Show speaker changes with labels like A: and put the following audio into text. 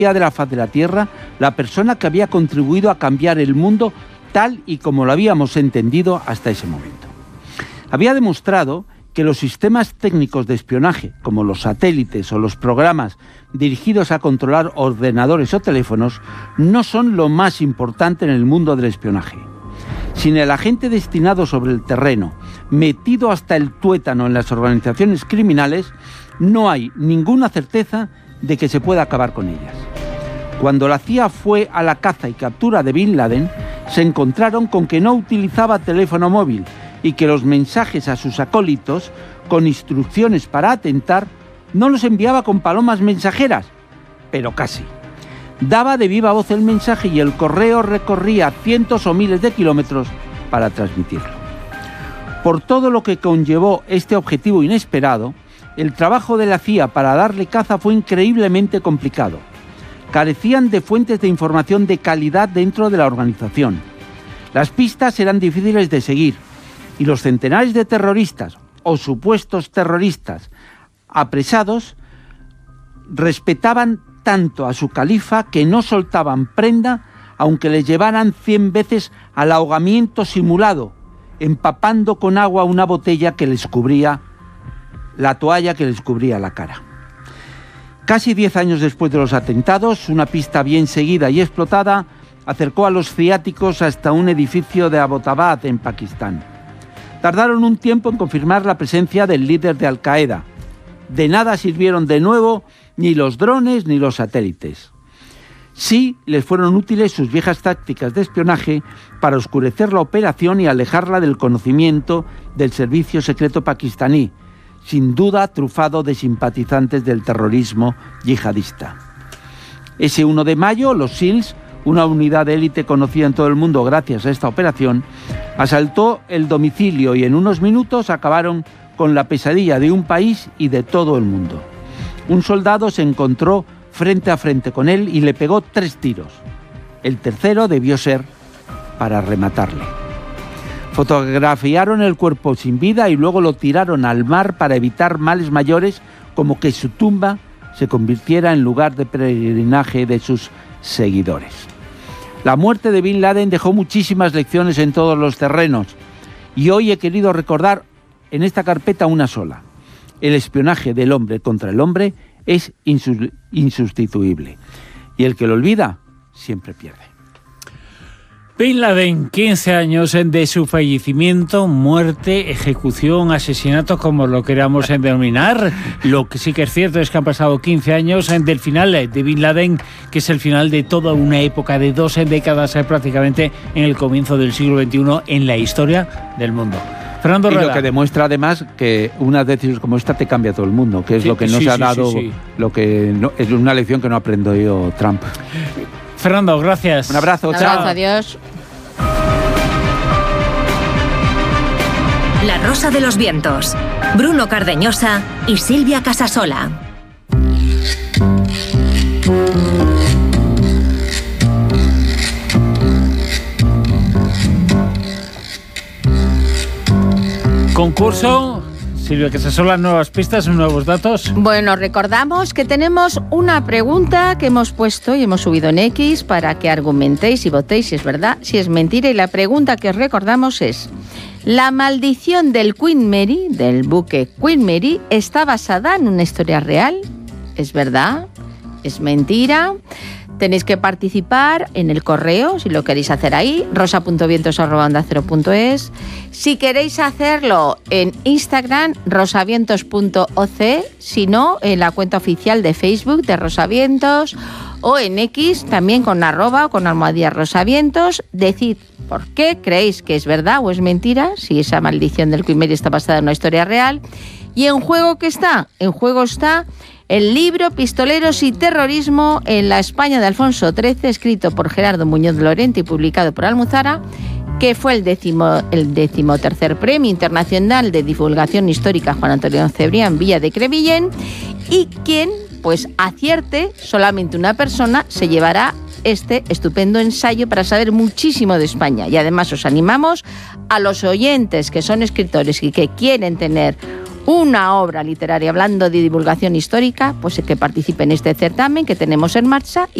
A: de la faz de la Tierra la persona que había contribuido a cambiar el mundo tal y como lo habíamos entendido hasta ese momento. Había demostrado que los sistemas técnicos de espionaje, como los satélites o los programas dirigidos a controlar ordenadores o teléfonos, no son lo más importante en el mundo del espionaje. Sin el agente destinado sobre el terreno, metido hasta el tuétano en las organizaciones criminales, no hay ninguna certeza de que se pueda acabar con ellas. Cuando la CIA fue a la caza y captura de Bin Laden, se encontraron con que no utilizaba teléfono móvil y que los mensajes a sus acólitos con instrucciones para atentar no los enviaba con palomas mensajeras, pero casi. Daba de viva voz el mensaje y el correo recorría cientos o miles de kilómetros para transmitirlo. Por todo lo que conllevó este objetivo inesperado, el trabajo de la CIA para darle caza fue increíblemente complicado. Carecían de fuentes de información de calidad dentro de la organización. Las pistas eran difíciles de seguir y los centenares de terroristas o supuestos terroristas apresados respetaban tanto a su califa que no soltaban prenda aunque les llevaran 100 veces al ahogamiento simulado, empapando con agua una botella que les cubría la toalla que les cubría la cara. Casi 10 años después de los atentados, una pista bien seguida y explotada acercó a los ciáticos hasta un edificio de Abbottabad, en Pakistán. Tardaron un tiempo en confirmar la presencia del líder de Al-Qaeda. De nada sirvieron de nuevo ni los drones ni los satélites. Sí les fueron útiles sus viejas tácticas de espionaje para oscurecer la operación y alejarla del conocimiento del servicio secreto pakistaní, sin duda trufado de simpatizantes del terrorismo yihadista. Ese 1 de mayo, los SEALs, una unidad de élite conocida en todo el mundo gracias a esta operación, asaltó el domicilio y en unos minutos acabaron con la pesadilla de un país y de todo el mundo. Un soldado se encontró frente a frente con él y le pegó 3 tiros. El tercero debió ser para rematarle. Fotografiaron el cuerpo sin vida y luego lo tiraron al mar para evitar males mayores como que su tumba se convirtiera en lugar de peregrinaje de sus seguidores. La muerte de Bin Laden dejó muchísimas lecciones en todos los terrenos y hoy he querido recordar en esta carpeta una sola. El espionaje del hombre contra el hombre es insustituible y el que lo olvida siempre pierde.
B: Bin Laden, 15 años de su fallecimiento, muerte, ejecución, asesinato, como lo queramos denominar. Lo que sí que es cierto es que han pasado 15 años del final de Bin Laden, que es el final de toda una época de 2 décadas prácticamente en el comienzo del siglo XXI en la historia del mundo. Fernando Rueda.
A: Y lo que demuestra además que una decisión como esta te cambia todo el mundo, que es lo que no se ha dado, lo que no, es una lección que no aprendió Trump.
B: Fernando, gracias.
A: Un abrazo,
C: chao. Un abrazo, adiós.
D: La Rosa de los Vientos, Bruno Cardeñosa y Silvia Casasola.
B: Concurso, Silvia Casasola, nuevas pistas, nuevos datos.
C: Bueno, recordamos que tenemos una pregunta que hemos puesto y hemos subido en X para que argumentéis y votéis si es verdad, si es mentira. Y la pregunta que os recordamos es: ¿la maldición del Queen Mary, del buque Queen Mary, está basada en una historia real? ¿Es verdad? ¿Es mentira? Tenéis que participar en el correo, si lo queréis hacer ahí, rosa.vientos@ondacero.es. Si queréis hacerlo en Instagram, rosavientos.oc, si no, en la cuenta oficial de Facebook de Rosavientos, o en X, también con @ o con @rosavientos. Decid por qué creéis que es verdad o es mentira, si esa maldición del Queen Mary está basada en una historia real. ¿Y en juego qué está? En juego está el libro Pistoleros y Terrorismo en la España de Alfonso XIII, escrito por Gerardo Muñoz Lorente y publicado por Almuzara, que fue el 13º Premio Internacional de Divulgación Histórica Juan Antonio Cebrián Villa de Crevillén, y quien pues acierte, solamente una persona, se llevará este estupendo ensayo para saber muchísimo de España. Y además os animamos a los oyentes que son escritores y que quieren tener una obra literaria hablando de divulgación histórica, pues que participe en este certamen que tenemos en marcha y